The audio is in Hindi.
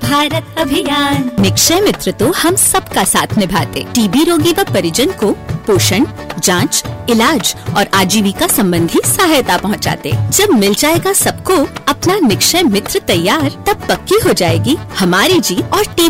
भारत अभियान। निक्षय मित्र तो हम सबका साथ निभाते। टीबी रोगी व परिजन को पोषण, जांच, इलाज और आजीविका संबंधी सहायता पहुंचाते। जब मिल जाएगा सबको अपना निक्षय मित्र तैयार, तब पक्की हो जाएगी हमारी जीत और टीबी